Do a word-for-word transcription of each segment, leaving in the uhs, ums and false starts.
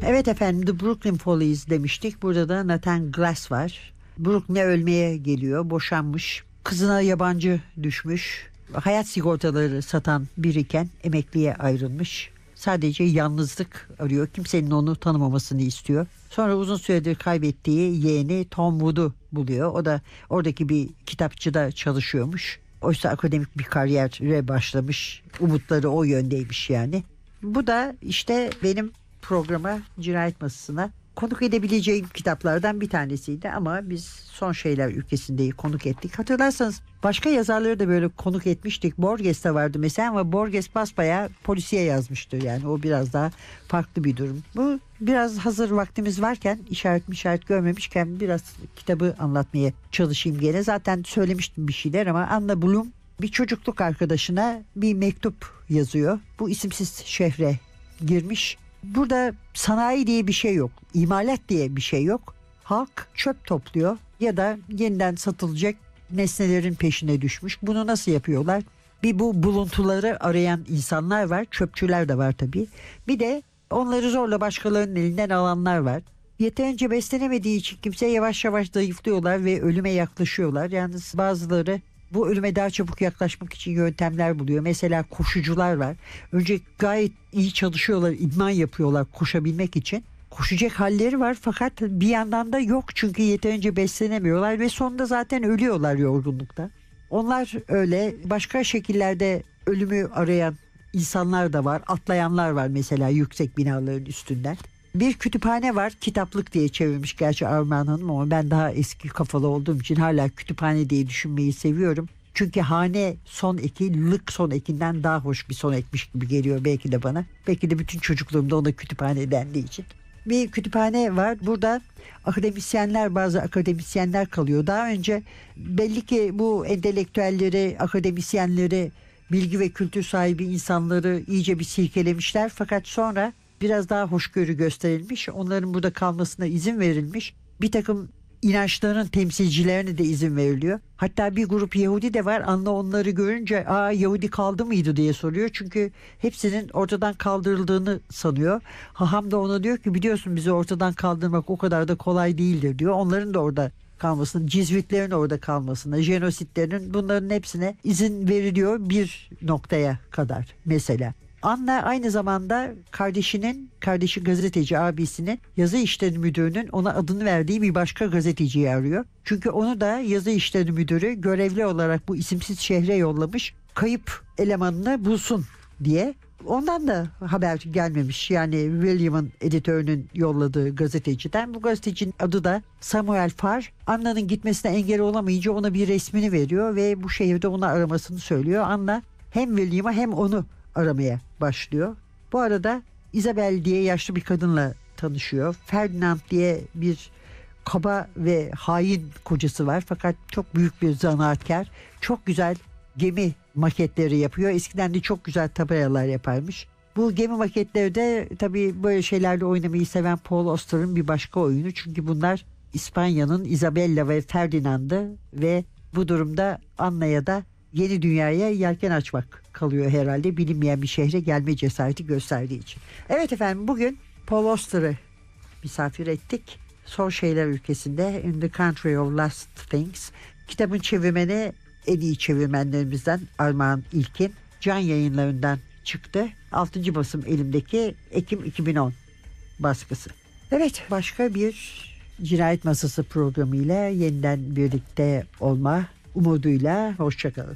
Evet efendim, The Brooklyn Follies demiştik. Burada da Nathan Glass var. Brooklyn'e ölmeye geliyor. Boşanmış. Kızına yabancı düşmüş. Hayat sigortaları satan biriken emekliye ayrılmış. Sadece yalnızlık arıyor. Kimsenin onu tanımamasını istiyor. Sonra uzun süredir kaybettiği yeğeni Tom Wood'u buluyor. O da oradaki bir kitapçıda çalışıyormuş. Oysa akademik bir kariyere başlamış. Umutları o yöndeymiş yani. Bu da işte benim programa, Cinayet Masası'na konuk edebileceğim kitaplardan bir tanesiydi ama biz Son Şeyler Ülkesinde'yi konuk ettik. Hatırlarsanız başka yazarları da böyle konuk etmiştik. Borges de vardı mesela ama Borges basbayağı polisiye yazmıştı. Yani o biraz daha farklı bir durum. Bu biraz hazır vaktimiz varken, işaret mi işaret görmemişken biraz kitabı anlatmaya çalışayım gene. Zaten söylemiştim bir şeyler ama Anna Bloom bir çocukluk arkadaşına bir mektup yazıyor. Bu isimsiz şehre girmiş. Burada sanayi diye bir şey yok. İmalat diye bir şey yok. Halk çöp topluyor ya da yeniden satılacak nesnelerin peşine düşmüş. Bunu nasıl yapıyorlar? Bir bu buluntuları arayan insanlar var. Çöpçüler de var tabii. Bir de onları zorla başkalarının elinden alanlar var. Yeterince beslenemediği için kimse yavaş yavaş zayıflıyorlar ve ölüme yaklaşıyorlar. Yalnız bazıları bu ölüme daha çabuk yaklaşmak için yöntemler buluyor. Mesela koşucular var. Önce gayet iyi çalışıyorlar, idman yapıyorlar koşabilmek için. Koşacak halleri var fakat bir yandan da yok çünkü yeterince beslenemiyorlar ve sonunda zaten ölüyorlar yorgunlukta. Onlar öyle, başka şekillerde ölümü arayan insanlar da var. Atlayanlar var mesela yüksek binaların üstünden. Bir kütüphane var, kitaplık diye çevirmiş gerçi Armağan Hanım ama ben daha eski kafalı olduğum için hala kütüphane diye düşünmeyi seviyorum. Çünkü hane son eki, lık son ekinden daha hoş bir son ekmiş gibi geliyor belki de bana. Belki de bütün çocukluğumda ona kütüphane dendiği için. Bir kütüphane var. Burada akademisyenler, bazı akademisyenler kalıyor. Daha önce belli ki bu entelektüelleri, akademisyenleri, bilgi ve kültür sahibi insanları iyice bir silkelemişler. Fakat sonra biraz daha hoşgörü gösterilmiş. Onların burada kalmasına izin verilmiş. Bir takım inançların temsilcilerine de izin veriliyor. Hatta bir grup Yahudi de var. Anna onları görünce aa Yahudi kaldı mıydı diye soruyor. Çünkü hepsinin ortadan kaldırıldığını sanıyor. Haham da ona diyor ki biliyorsun bizi ortadan kaldırmak o kadar da kolay değildir diyor. Onların da orada kalmasına, Cizvitlerin orada kalmasına, jenositlerin, bunların hepsine izin veriliyor bir noktaya kadar mesela. Anna aynı zamanda kardeşinin, kardeşi gazeteci abisinin yazı işleri müdürünün ona adını verdiği bir başka gazeteciyi arıyor. Çünkü onu da yazı işleri müdürü görevli olarak bu isimsiz şehre yollamış, kayıp elemanını bulsun diye. Ondan da haber gelmemiş, yani William'ın editörünün yolladığı gazeteciden. Bu gazetecinin adı da Samuel Farr. Anna'nın gitmesine engel olamayınca ona bir resmini veriyor ve bu şehirde onu aramasını söylüyor. Anna hem William'a hem onu aramaya başlıyor. Bu arada Isabel diye yaşlı bir kadınla tanışıyor. Ferdinand diye bir kaba ve hain kocası var. Fakat çok büyük bir zanaatkar. Çok güzel gemi maketleri yapıyor. Eskiden de çok güzel tabelalar yaparmış. Bu gemi maketleri de tabii böyle şeylerle oynamayı seven Paul Auster'ın bir başka oyunu. Çünkü bunlar İspanya'nın Isabella ve Ferdinand'ı ve bu durumda Anna'ya da yeni dünyaya yelken açmak kalıyor herhalde, bilinmeyen bir şehre gelme cesareti gösterdiği için. Evet efendim, bugün Paul Auster'ı misafir ettik. Son Şeyler Ülkesinde, In the Country of Lost Things. Kitabın çevirmeni en iyi çevirmenlerimizden Armağan İlkin. Can Yayınları'ndan çıktı. altıncı basım elimdeki, Ekim iki bin on baskısı. Evet, başka bir Cinayet Masası programıyla yeniden birlikte olma umuduyla hoşçakalın.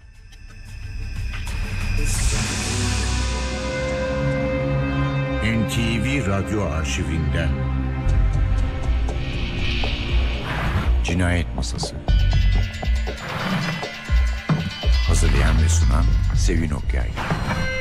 N T V Radyo Arşivinden Cinayet Masası. Hazırlayan ve sunan Sevin Okyay.